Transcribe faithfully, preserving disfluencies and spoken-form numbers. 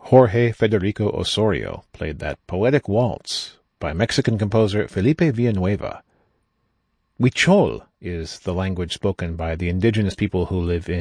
Jorge Federico Osorio played that poetic waltz by Mexican composer Felipe Villanueva. Huichol is the language spoken by the indigenous people who live in